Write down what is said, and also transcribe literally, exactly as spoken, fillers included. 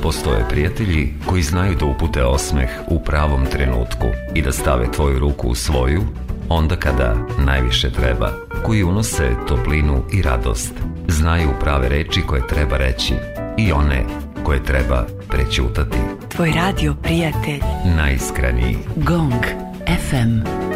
Postoje prijatelji koji znaju da upute osmeh u pravom trenutku i da stave tvoju ruku u svoju onda kada najviše treba, koji unose toplinu i radost. Znaju prave reči koje treba reći i one koje treba prećutati. Tvoj radio prijatelj. Najiskreniji. Gong ef em.